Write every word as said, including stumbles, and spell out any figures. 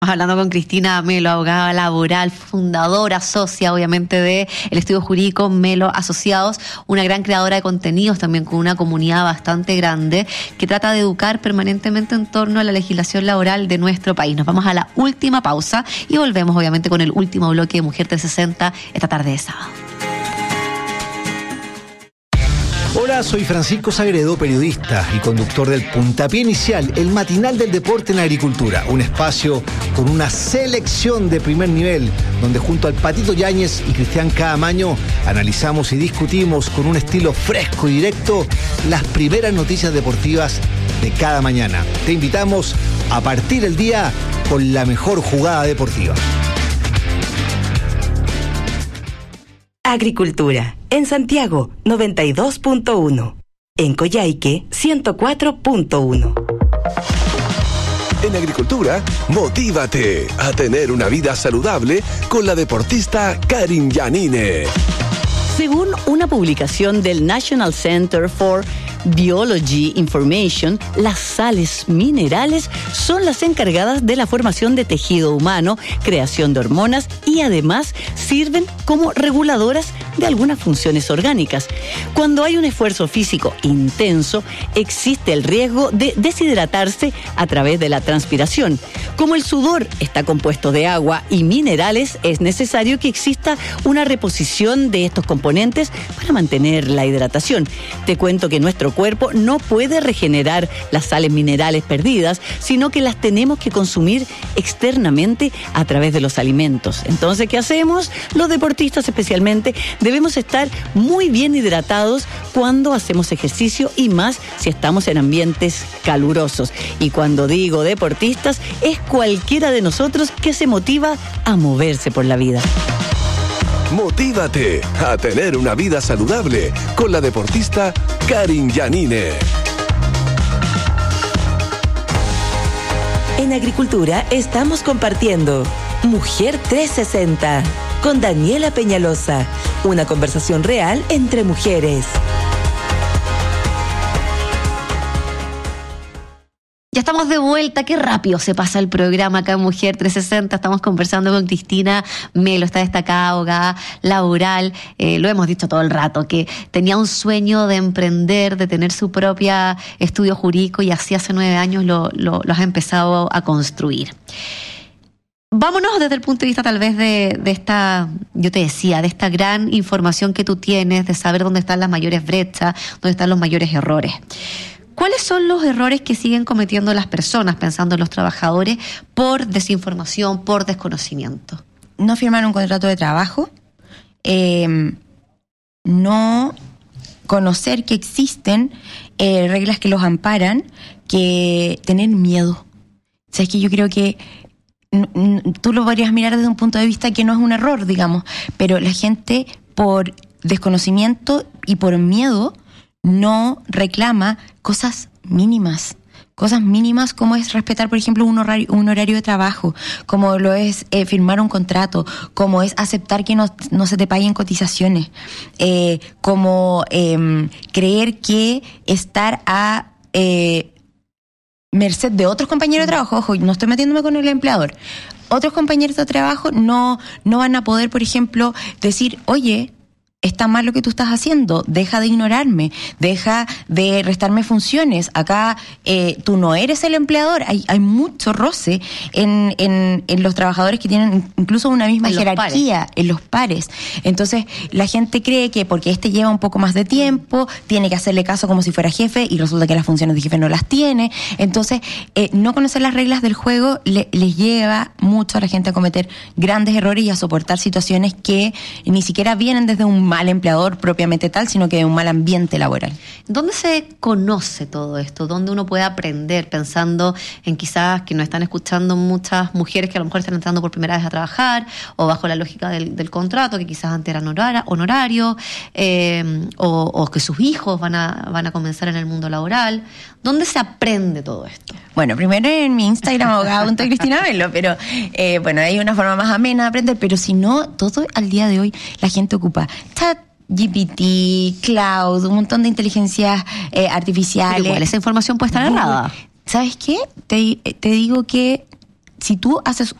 Hablando con Cristina Melo, abogada laboral, fundadora, socia obviamente de el estudio jurídico Melo Asociados, una gran creadora de contenidos también con una comunidad bastante grande que trata de educar permanentemente en torno a la legislación laboral de nuestro país. Nos vamos a la última pausa y volvemos obviamente con el último bloque de Mujer trescientos sesenta esta tarde de sábado. Hola, soy Francisco Sagredo, periodista y conductor del Puntapié Inicial, el matinal del deporte en la agricultura. Un espacio con una selección de primer nivel, donde junto al Patito Yáñez y Cristian Caamaño analizamos y discutimos con un estilo fresco y directo las primeras noticias deportivas de cada mañana. Te invitamos a partir el día con la mejor jugada deportiva. Agricultura. En Santiago, noventa y dos punto uno. En Coyhaique, ciento cuatro punto uno. En Agricultura, motívate a tener una vida saludable con la deportista Karin Yanine. Según una publicación del National Center for Biology Information, las sales minerales son las encargadas de la formación de tejido humano, creación de hormonas y además sirven como reguladoras de algunas funciones orgánicas. Cuando hay un esfuerzo físico intenso, existe el riesgo de deshidratarse a través de la transpiración. Como el sudor está compuesto de agua y minerales, es necesario que exista una reposición de estos componentes para mantener la hidratación. Te cuento que nuestro cuerpo no puede regenerar las sales minerales perdidas, sino que las tenemos que consumir externamente a través de los alimentos. Entonces, ¿qué hacemos? Los deportistas especialmente debemos estar muy bien hidratados cuando hacemos ejercicio y más si estamos en ambientes calurosos. Y cuando digo deportistas, es cualquiera de nosotros que se motiva a moverse por la vida. Motívate a tener una vida saludable con la deportista Karin Yanine. En Agricultura estamos compartiendo Mujer trescientos sesenta con Daniela Peñalosa, una conversación real entre mujeres. Ya estamos de vuelta, qué rápido se pasa el programa acá en Mujer trescientos sesenta. Estamos conversando con Cristina Melo, esta destacada abogada laboral. Eh, lo hemos dicho todo el rato, que tenía un sueño de emprender, de tener su propio estudio jurídico y así hace nueve años lo, lo, lo has empezado a construir. Vámonos desde el punto de vista tal vez de, de esta, yo te decía, de esta gran información que tú tienes, de saber dónde están las mayores brechas, dónde están los mayores errores. ¿Cuáles son los errores que siguen cometiendo las personas, pensando en los trabajadores, por desinformación, por desconocimiento? No firmar un contrato de trabajo, eh, no conocer que existen eh, reglas que los amparan, que tener miedo. O sea, es que yo creo que n- n- tú lo podrías mirar desde un punto de vista que no es un error, digamos, pero la gente por desconocimiento y por miedo no reclama cosas mínimas, cosas mínimas como es respetar, por ejemplo, un horario, un horario de trabajo, como lo es eh, firmar un contrato, como es aceptar que no, no se te paguen cotizaciones, eh, como eh, creer que estar a eh, merced de otros compañeros de trabajo, ojo, no estoy metiéndome con el empleador, otros compañeros de trabajo no, no van a poder, por ejemplo, decir, oye, está mal lo que tú estás haciendo, deja de ignorarme, deja de restarme funciones, acá eh, tú no eres el empleador, hay, hay mucho roce en, en, en los trabajadores que tienen incluso una misma en jerarquía, en los pares. Entonces la gente cree que porque este lleva un poco más de tiempo, tiene que hacerle caso como si fuera jefe y resulta que las funciones de jefe no las tiene. Entonces eh, no conocer las reglas del juego le, les lleva mucho a la gente a cometer grandes errores y a soportar situaciones que ni siquiera vienen desde un mal empleador propiamente tal, sino que de un mal ambiente laboral. ¿Dónde se conoce todo esto? ¿Dónde uno puede aprender? Pensando en quizás que nos están escuchando muchas mujeres que a lo mejor están entrando por primera vez a trabajar, o bajo la lógica del, del contrato, que quizás antes eran horar, honorarios, eh, o, o que sus hijos van a, van a comenzar en el mundo laboral. ¿Dónde se aprende todo esto? Bueno, primero en mi Instagram, abogada punto Cristina Melo, pero eh, bueno, hay una forma más amena de aprender, pero si no, todo al día de hoy la gente ocupa chat G P T, cloud, un montón de inteligencias eh, artificiales. Pero igual esa información puede estar errada. ¿Sabes qué? Te, te digo que si tú haces